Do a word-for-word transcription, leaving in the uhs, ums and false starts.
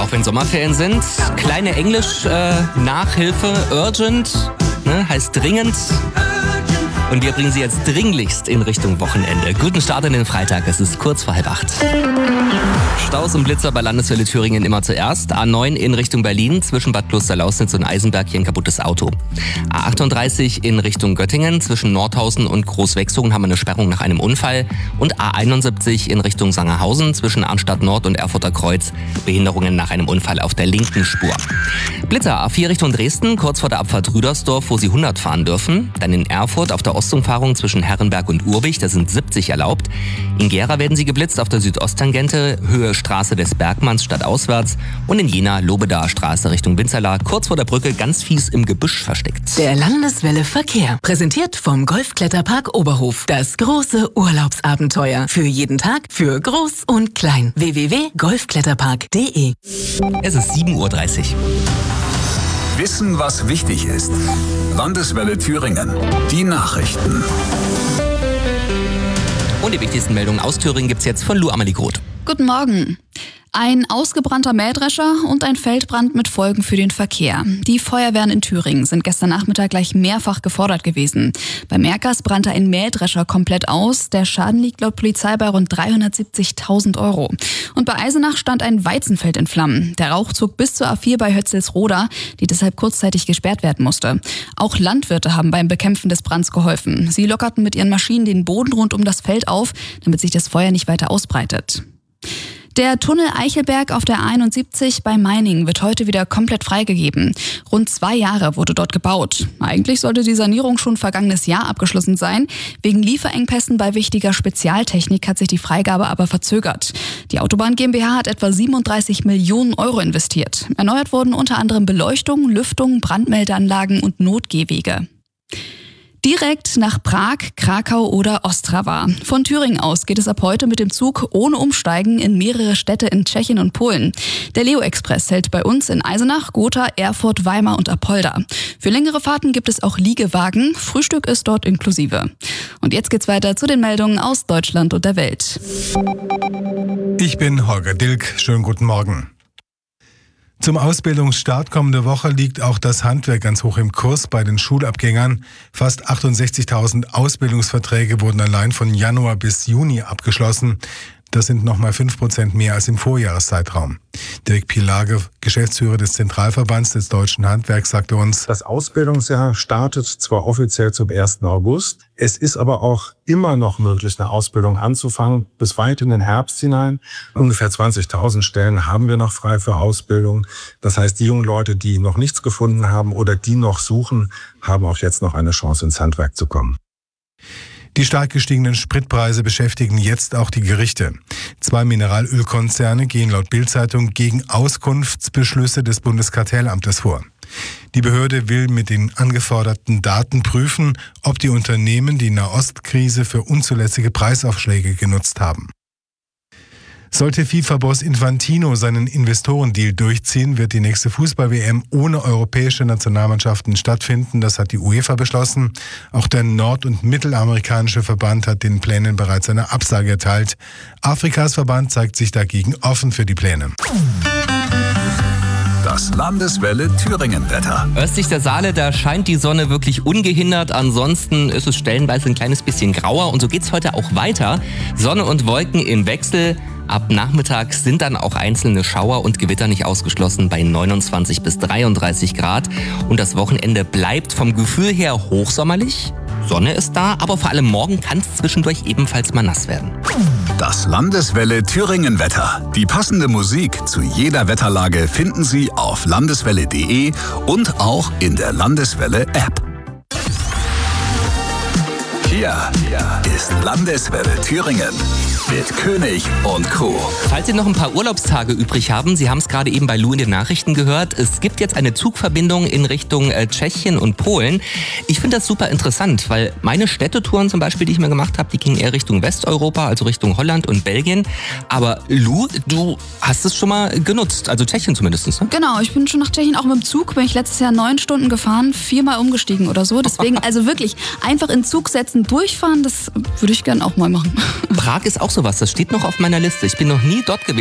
Auch wenn Sommerferien sind. Kleine Englisch-Nachhilfe, äh, urgent, ne, heißt dringend. Und wir bringen Sie jetzt dringlichst in Richtung Wochenende. Guten Start in den Freitag, es ist kurz vor halb acht. Staus und Blitzer bei Landeswelle Thüringen immer zuerst. A neun in Richtung Berlin, zwischen Bad Klosterlausnitz und Eisenberg hier ein kaputtes Auto. A achtunddreißig in Richtung Göttingen, zwischen Nordhausen und Großwechsungen haben wir eine Sperrung nach einem Unfall. Und A einundsiebzig in Richtung Sangerhausen, zwischen Arnstadt Nord und Erfurter Kreuz, Behinderungen nach einem Unfall auf der linken Spur. Blitzer A vier Richtung Dresden, kurz vor der Abfahrt Rüdersdorf, wo Sie hundert fahren dürfen. Dann in Erfurt auf der Ostumfahrung zwischen Herrenberg und Urbich, da sind siebzig erlaubt. In Gera werden Sie geblitzt auf der Südosttangente, Höhe Straße des Bergmanns stadtauswärts. Und in Jena Lobedaer Straße Richtung Winzerla, kurz vor der Brücke, ganz fies im Gebüsch versteckt. Der Landeswelle Verkehr, präsentiert vom Golfkletterpark Oberhof. Das große Urlaubsabenteuer. Für jeden Tag, für groß und klein. w w w punkt golfkletterpark punkt d e. Es ist sieben Uhr dreißig. Wissen, was wichtig ist. Landeswelle Thüringen. Die Nachrichten. Und die wichtigsten Meldungen aus Thüringen gibt's jetzt von Lou Amelie Groth. Guten Morgen. Ein ausgebrannter Mähdrescher und ein Feldbrand mit Folgen für den Verkehr. Die Feuerwehren in Thüringen sind gestern Nachmittag gleich mehrfach gefordert gewesen. Beim Erkers brannte ein Mähdrescher komplett aus. Der Schaden liegt laut Polizei bei rund dreihundertsiebzigtausend Euro. Und bei Eisenach stand ein Weizenfeld in Flammen. Der Rauch zog bis zur A vier bei Hötzelsroda, die deshalb kurzzeitig gesperrt werden musste. Auch Landwirte haben beim Bekämpfen des Brands geholfen. Sie lockerten mit ihren Maschinen den Boden rund um das Feld auf, damit sich das Feuer nicht weiter ausbreitet. Der Tunnel Eichelberg auf der A einundsiebzig bei Meiningen wird heute wieder komplett freigegeben. Rund zwei Jahre wurde dort gebaut. Eigentlich sollte die Sanierung schon vergangenes Jahr abgeschlossen sein. Wegen Lieferengpässen bei wichtiger Spezialtechnik hat sich die Freigabe aber verzögert. Die Autobahn GmbH hat etwa siebenunddreißig Millionen Euro investiert. Erneuert wurden unter anderem Beleuchtung, Lüftung, Brandmeldeanlagen und Notgehwege. Direkt nach Prag, Krakau oder Ostrava. Von Thüringen aus geht es ab heute mit dem Zug ohne Umsteigen in mehrere Städte in Tschechien und Polen. Der Leo-Express hält bei uns in Eisenach, Gotha, Erfurt, Weimar und Apolda. Für längere Fahrten gibt es auch Liegewagen. Frühstück ist dort inklusive. Und jetzt geht's weiter zu den Meldungen aus Deutschland und der Welt. Ich bin Holger Dilk. Schönen guten Morgen. Zum Ausbildungsstart kommende Woche liegt auch das Handwerk ganz hoch im Kurs bei den Schulabgängern. Fast achtundsechzigtausend Ausbildungsverträge wurden allein von Januar bis Juni abgeschlossen. Das sind nochmal fünf Prozent mehr als im Vorjahreszeitraum. Dirk Pielage, Geschäftsführer des Zentralverbands des Deutschen Handwerks, sagte uns: Das Ausbildungsjahr startet zwar offiziell zum ersten August, es ist aber auch immer noch möglich, eine Ausbildung anzufangen, bis weit in den Herbst hinein. Ungefähr zwanzigtausend Stellen haben wir noch frei für Ausbildung. Das heißt, die jungen Leute, die noch nichts gefunden haben oder die noch suchen, haben auch jetzt noch eine Chance, ins Handwerk zu kommen. Die stark gestiegenen Spritpreise beschäftigen jetzt auch die Gerichte. Zwei Mineralölkonzerne gehen laut Bild-Zeitung gegen Auskunftsbeschlüsse des Bundeskartellamtes vor. Die Behörde will mit den angeforderten Daten prüfen, ob die Unternehmen die Nahostkrise für unzulässige Preisaufschläge genutzt haben. Sollte FIFA-Boss Infantino seinen Investorendeal durchziehen, wird die nächste Fußball-W M ohne europäische Nationalmannschaften stattfinden. Das hat die UEFA beschlossen. Auch der nord- und mittelamerikanische Verband hat den Plänen bereits eine Absage erteilt. Afrikas Verband zeigt sich dagegen offen für die Pläne. Das Landeswelle Thüringen-Wetter. Östlich der Saale, da scheint die Sonne wirklich ungehindert. Ansonsten ist es stellenweise ein kleines bisschen grauer. Und so geht's heute auch weiter. Sonne und Wolken im Wechsel. Ab Nachmittag sind dann auch einzelne Schauer und Gewitter nicht ausgeschlossen bei neunundzwanzig bis dreiunddreißig Grad. Und das Wochenende bleibt vom Gefühl her hochsommerlich. Sonne ist da, aber vor allem morgen kann es zwischendurch ebenfalls mal nass werden. Das Landeswelle Thüringen-Wetter. Die passende Musik zu jeder Wetterlage finden Sie auf landeswelle punkt de und auch in der Landeswelle-App. Hier ist Landeswelle Thüringen mit König und Co. Falls Sie noch ein paar Urlaubstage übrig haben, Sie haben es gerade eben bei Lou in den Nachrichten gehört, es gibt jetzt eine Zugverbindung in Richtung äh, Tschechien und Polen. Ich finde das super interessant, weil meine Städtetouren zum Beispiel, die ich mir gemacht habe, die gingen eher Richtung Westeuropa, also Richtung Holland und Belgien. Aber Lou, du hast es schon mal genutzt, also Tschechien zumindest, ne? Genau, ich bin schon nach Tschechien auch mit dem Zug, bin ich letztes Jahr neun Stunden gefahren, viermal umgestiegen oder so. Deswegen also wirklich einfach in den Zug setzen, durchfahren, das würde ich gerne auch mal machen. Prag ist auch sowas, das steht noch auf meiner Liste. Ich bin noch nie dort gewesen.